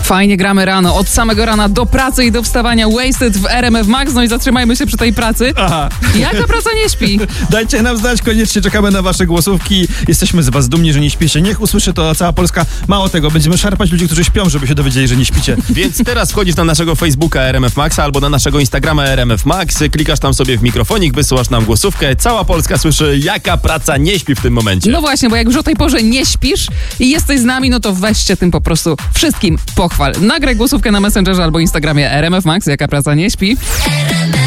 Fajnie gramy rano, od samego rana do pracy i do wstawania. Wasted w RMF Max, no i zatrzymajmy się przy tej pracy. Aha. Jaka praca nie śpi? Dajcie nam znać, koniecznie czekamy na wasze głosówki. Jesteśmy z was dumni, że nie śpicie. Niech usłyszy to cała Polska. Mało tego, będziemy szarpać ludzi, którzy śpią, żeby się dowiedzieli, że nie śpicie. Więc teraz wchodzisz na naszego Facebooka RMF Maxa albo na naszego Instagrama RMF Max, klikasz tam sobie w mikrofonik, wysyłasz nam głosówkę. Cała Polska słyszy, jaka praca nie śpi w tym momencie. No właśnie, bo jak już o tej porze nie śpisz i jesteś z nami, no to weź się tym po prostu wszystkim pochwal. Nagraj głosówkę na Messengerze albo Instagramie RMF Max, jaka praca nie śpi.